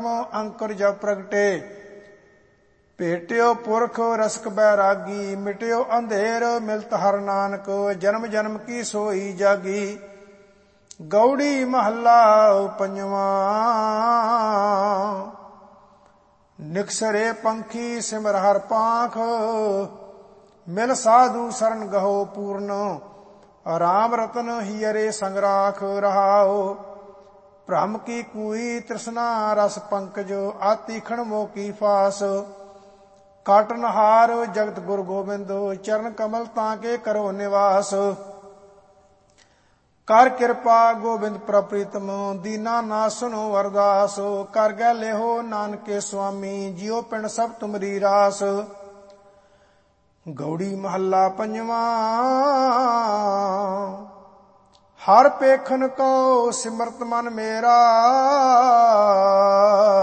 ਕਰਮੋ ਅੰਕੁਰ ਜਬ ਪ੍ਰਗਟੇ। ਭੇਟਿਓ ਪੁਰਖ ਰਸਕ ਬੈਰਾਗੀ, ਮਿਟਿਓ ਅੰਧੇਰ ਮਿਲਤ ਹਰ ਨਾਨਕ। ਜਨਮ ਜਨਮ ਕੀ ਸੋਈ ਜਾਗੀ। ਗੌੜੀ ਮਹੱਲਾ ਪੰਜਵਾਂ। ਨਿਕਸਰੇ ਪੰਖੀ ਸਿਮਰ ਹਰ ਪਾਂਖ, ਮਿਲ ਸਾਧੂ ਸਰਨ ਗਹੋ ਪੂਰਨ। ਰਾਮ ਰਤਨ ਹੀਰੇ ਸੰਗ ਰਾਖ ਰਹਾਓ। ਭ੍ਰਮ ਕੀ ਕੂਈ ਤ੍ਰਿਸ਼ਨਾ ਰਸ ਪੰਕਜ, ਆਤੀਖਣ ਮੋਹ ਕੀ ਫਾਸ। ਕਾਟਨਹਾਰ ਜਗਤ ਗੁਰ ਗੋਬਿੰਦ, ਚਰਨ ਕਮਲ ਤਾਂ ਕੇ ਕਰੋ ਨਿਵਾਸ। ਕਰ ਕਿਰਪਾ ਗੋਬਿੰਦ ਪ੍ਰਭ ਪ੍ਰੀਤਮ, ਦੀਨਾ ਨਾਥ ਸੁਨੋ ਅਰਦਾਸ। ਕਰ ਗੈ ਲਿਹੋ ਨਾਨਕੇ ਸੁਆਮੀ, ਜਿਉ ਪਿੰਡ ਸਭ ਤੁਮਰੀ ਰਾਸ। ਗੌੜੀ ਮਹੱਲਾ ਪੰਜਵਾਂ। ਹਰ ਪੇਖਨ ਕੋ ਸਿਮਰਤ ਮਨ ਮੇਰਾ,